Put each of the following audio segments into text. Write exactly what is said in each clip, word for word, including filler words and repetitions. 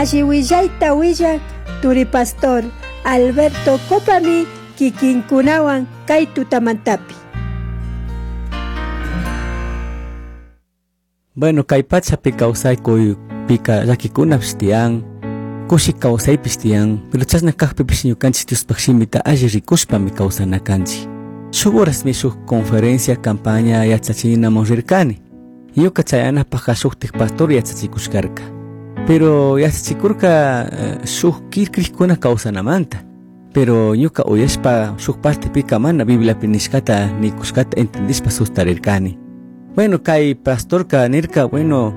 Ashiwillaita willak Turi Pastor Alberto Copami kikinkunawan kay tutamantapi. Bueno, kay pachapi kawsay koy pika rakikunapish tiyan, kushi kawsaypish tiyan, pero chasna kaqpipish ñukanchik Diospakshimita alli rikushpami kawsanakanchik. Shuk horasmi shuk conferencia campaña yachachinamun rirkani. Ñuka chayanapaq shuktik pastor yachachikushkarka. Pero yachachikurka uh, shuk kirkrikuna kawsanamanta. Pero ñuka uyashpa shuk partepika mana Bibliapi nishkata nikushkata entendishpa sustarirkani. Bueno, kay pastorka nirka, bueno,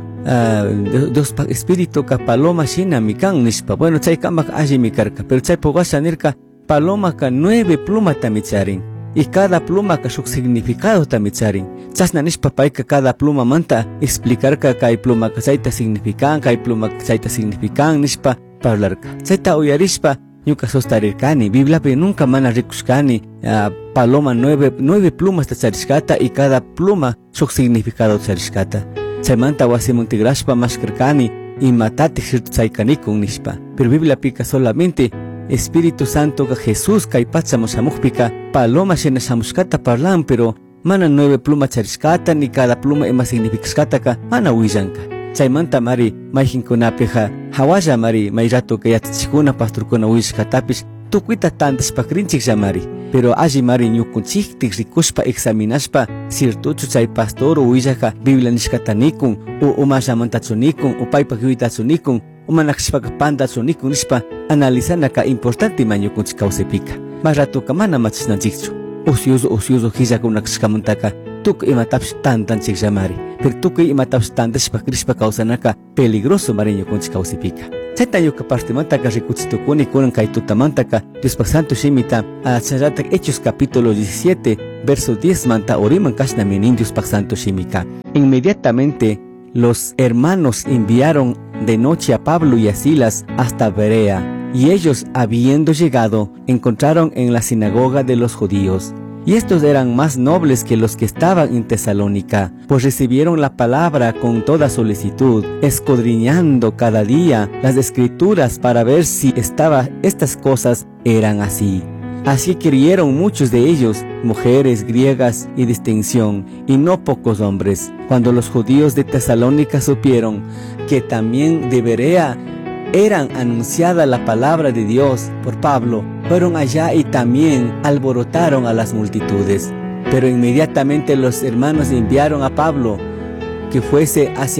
uh, Diospak espíritu ka paloma shina mikan nishpa. Bueno, chay kamak alli mikarka, pero chay pogasa nirka paloma ka nueve pluma tamicharin. Y cada pluma ka shuk significado tamicharin. Chasna nishpa paika cada pluma manta explicar ka kay pluma ka chayta significan, kay pluma ka chayta significan nishpa parlarka. Chayta uyarishpa ñuka sustarirkani. Bibliapi nunca mana rikushkani uh, paloma nueve, nueve plumas tacharishkata y cada pluma shuk significado tacharishkata. Chaymanta wasimuntigrashpa mashkarkani y matati shirtuchaykanikun nishpa. Pero Bibliapi ka solamente Espíritu Santo ka Jesús kay pachamushamukpika paloma shena shamushkata parlan, pero mana nueve pluma charishkata ni cada pluma ema significashkata ka mana willanka. Chaymanta mari mayjinkunapiqa hawalla mari may rato ka yachachikuna pastorkuna willashkatapish tukuita tantashpakrinchiklla mari, pero alli mari ñukunchiktik rikushpa examinashpa ciertuchu chay pastor willaka Biblia nishkatanikun u umashamantachunikun u paypak yuitachunikun u manakashpaka pantachunikun nishpa analizanaka importante ma ñukunchik kawsaypika. Mas ratuka mana machisnanchikchu, usyuso usyuso hillakunakashkamantaka tukuy imatapish tantanchiklla mari, pero tukuy imatapish tantashpa krishpa kawsanaka peligroso mari ñukunchik kawsaypika. Chayta ñuka partemantaka rikuchitukuni kunan kay tutamantaka Diospak Santo Shimita acharatak Hechos capítulo diecisiete verso diez manta oriman kashna minin Diospak Santo Shimika. Inmediatamente los hermanos enviaron de noche a Pablo y a Silas hasta Berea, y ellos, habiendo llegado, encontraron en la sinagoga de los judíos. Y estos eran más nobles que los que estaban en Tesalónica, pues recibieron la palabra con toda solicitud, escudriñando cada día las escrituras para ver si estaba, estas cosas eran así. Así creyeron muchos de ellos, mujeres griegas y distinción, y no pocos hombres. Cuando los judíos de Tesalónica supieron que también de Berea eran anunciada la palabra de Dios por Pablo, fueron allá y también alborotaron a las multitudes. Pero inmediatamente los hermanos enviaron a Pablo que fuese hacia